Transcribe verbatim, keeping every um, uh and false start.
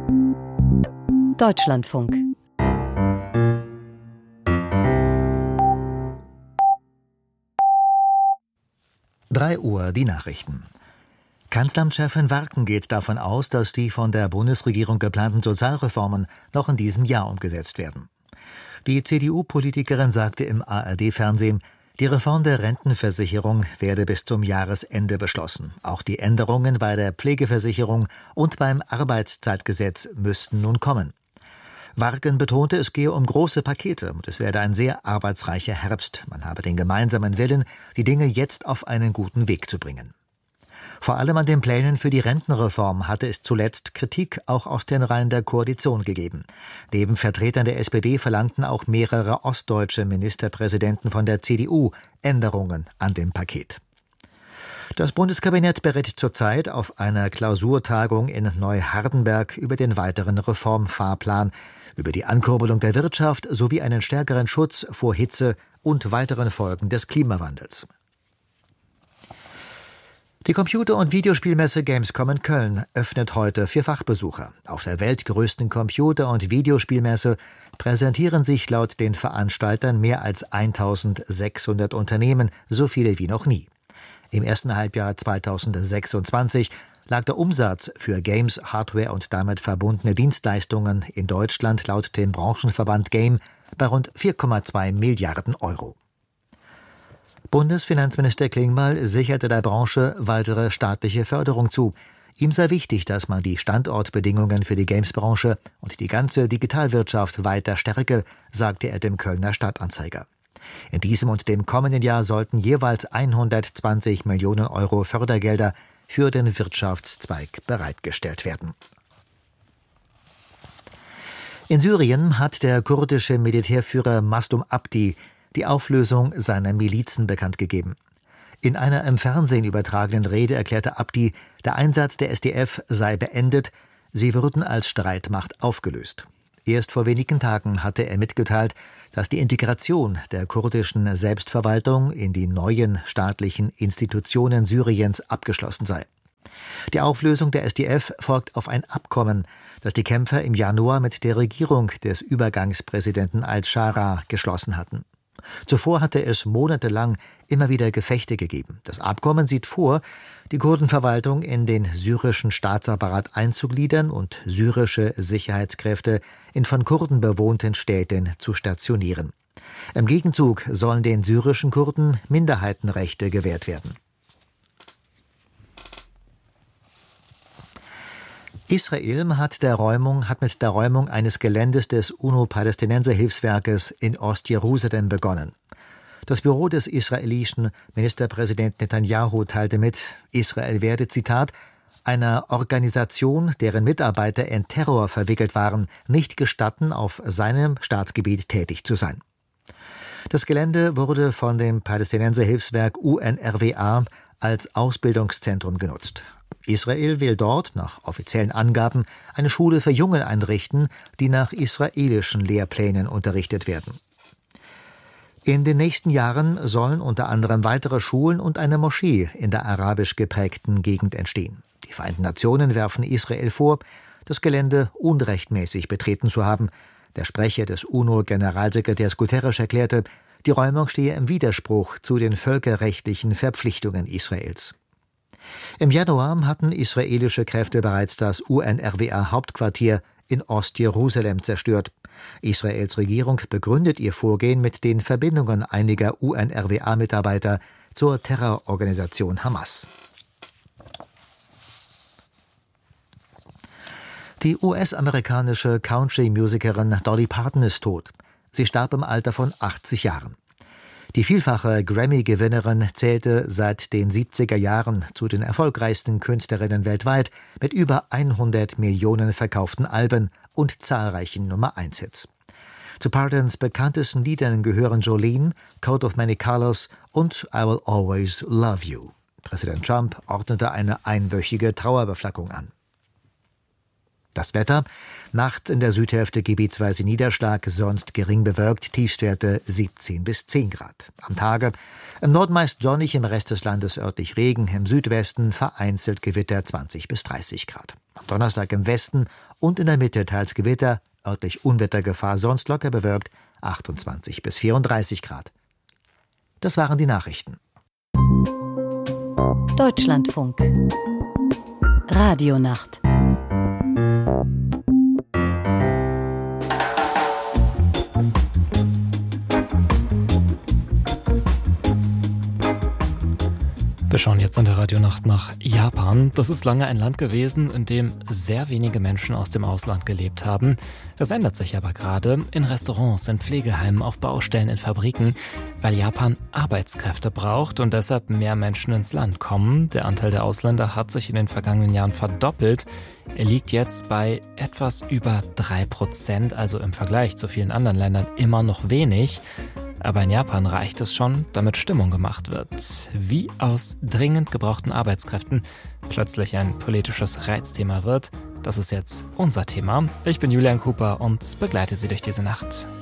Deutschlandfunk. drei Uhr, die Nachrichten. Kanzleramtschefin Warken geht davon aus, dass die von der Bundesregierung geplanten Sozialreformen noch in diesem Jahr umgesetzt werden. Die C D U-Politikerin sagte im A R D-Fernsehen, die Reform der Rentenversicherung werde bis zum Jahresende beschlossen. Auch die Änderungen bei der Pflegeversicherung und beim Arbeitszeitgesetz müssten nun kommen. Warken betonte, es gehe um große Pakete und es werde ein sehr arbeitsreicher Herbst. Man habe den gemeinsamen Willen, die Dinge jetzt auf einen guten Weg zu bringen. Vor allem an den Plänen für die Rentenreform hatte es zuletzt Kritik auch aus den Reihen der Koalition gegeben. Neben Vertretern der S P D verlangten auch mehrere ostdeutsche Ministerpräsidenten von der C D U Änderungen an dem Paket. Das Bundeskabinett berät zurzeit auf einer Klausurtagung in Neuhardenberg über den weiteren Reformfahrplan, über die Ankurbelung der Wirtschaft sowie einen stärkeren Schutz vor Hitze und weiteren Folgen des Klimawandels. Die Computer- und Videospielmesse Gamescom in Köln öffnet heute für Fachbesucher. Auf der weltgrößten Computer- und Videospielmesse präsentieren sich laut den Veranstaltern mehr als eintausendsechshundert Unternehmen, so viele wie noch nie. Im ersten Halbjahr zweitausendsechsundzwanzig lag der Umsatz für Games, Hardware und damit verbundene Dienstleistungen in Deutschland laut dem Branchenverband Game bei rund vier Komma zwei Milliarden Euro. Bundesfinanzminister Klingbeil sicherte der Branche weitere staatliche Förderung zu. Ihm sei wichtig, dass man die Standortbedingungen für die Games-Branche und die ganze Digitalwirtschaft weiter stärke, sagte er dem Kölner Stadtanzeiger. In diesem und dem kommenden Jahr sollten jeweils hundertzwanzig Millionen Euro Fördergelder für den Wirtschaftszweig bereitgestellt werden. In Syrien hat der kurdische Militärführer Mastum Abdi die Auflösung seiner Milizen bekannt gegeben. In einer im Fernsehen übertragenen Rede erklärte Abdi, der Einsatz der S D F sei beendet, sie würden als Streitmacht aufgelöst. Erst vor wenigen Tagen hatte er mitgeteilt, dass die Integration der kurdischen Selbstverwaltung in die neuen staatlichen Institutionen Syriens abgeschlossen sei. Die Auflösung der S D F folgt auf ein Abkommen, das die Kämpfer im Januar mit der Regierung des Übergangspräsidenten al-Shara geschlossen hatten. Zuvor hatte es monatelang immer wieder Gefechte gegeben. Das Abkommen sieht vor, die Kurdenverwaltung in den syrischen Staatsapparat einzugliedern und syrische Sicherheitskräfte in von Kurden bewohnten Städten zu stationieren. Im Gegenzug sollen den syrischen Kurden Minderheitenrechte gewährt werden. Israel hat, der Räumung, hat mit der Räumung eines Geländes des UNO-Palästinenser-Hilfswerkes in Ostjerusalem begonnen. Das Büro des israelischen Ministerpräsidenten Netanyahu teilte mit, Israel werde, Zitat, einer Organisation, deren Mitarbeiter in Terror verwickelt waren, nicht gestatten, auf seinem Staatsgebiet tätig zu sein. Das Gelände wurde von dem Palästinenser-Hilfswerk U N R W A als Ausbildungszentrum genutzt. Israel will dort, nach offiziellen Angaben, eine Schule für Jungen einrichten, die nach israelischen Lehrplänen unterrichtet werden. In den nächsten Jahren sollen unter anderem weitere Schulen und eine Moschee in der arabisch geprägten Gegend entstehen. Die Vereinten Nationen werfen Israel vor, das Gelände unrechtmäßig betreten zu haben. Der Sprecher des UNO-Generalsekretärs Guterres erklärte, die Räumung stehe im Widerspruch zu den völkerrechtlichen Verpflichtungen Israels. Im Januar hatten israelische Kräfte bereits das U N R W A-Hauptquartier in Ostjerusalem zerstört. Israels Regierung begründet ihr Vorgehen mit den Verbindungen einiger U N R W A-Mitarbeiter zur Terrororganisation Hamas. Die U S-amerikanische Country-Musikerin Dolly Parton ist tot. Sie starb im Alter von achtzig Jahren. Die vielfache Grammy-Gewinnerin zählte seit den siebziger Jahren zu den erfolgreichsten Künstlerinnen weltweit mit über hundert Millionen verkauften Alben und zahlreichen Nummer-eins-Hits. Zu Partons bekanntesten Liedern gehören Jolene, Coat of Many Colors und I Will Always Love You. Präsident Trump ordnete eine einwöchige Trauerbeflaggung an. Das Wetter: nachts in der Südhälfte gebietsweise Niederschlag, sonst gering bewölkt, Tiefstwerte siebzehn bis zehn Grad. Am Tage im Norden meist sonnig, im Rest des Landes örtlich Regen, im Südwesten vereinzelt Gewitter zwanzig bis dreißig Grad. Am Donnerstag im Westen und in der Mitte teils Gewitter, örtlich Unwettergefahr, sonst locker bewölkt, achtundzwanzig bis vierunddreißig Grad. Das waren die Nachrichten. Deutschlandfunk Radionacht. Wir schauen jetzt in der Radionacht nach Japan. Das ist lange ein Land gewesen, in dem sehr wenige Menschen aus dem Ausland gelebt haben. Das ändert sich aber gerade in Restaurants, in Pflegeheimen, auf Baustellen, in Fabriken, weil Japan Arbeitskräfte braucht und deshalb mehr Menschen ins Land kommen. Der Anteil der Ausländer hat sich in den vergangenen Jahren verdoppelt. Er liegt jetzt bei etwas über drei Prozent, also im Vergleich zu vielen anderen Ländern immer noch wenig. Aber in Japan reicht es schon, damit Stimmung gemacht wird. Wie aus dringend gebrauchten Arbeitskräften plötzlich ein politisches Reizthema wird, das ist jetzt unser Thema. Ich bin Julian Cooper und begleite Sie durch diese Nacht.